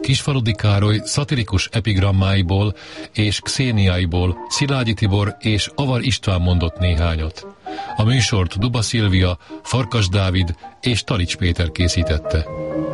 Kisfaludy Károly szatirikus epigrammáiból és xéniáiból Szilágyi Tibor és Avar István mondott néhányat. A műsort Duba Szilvia, Farkas Dávid és Talics Péter készítette.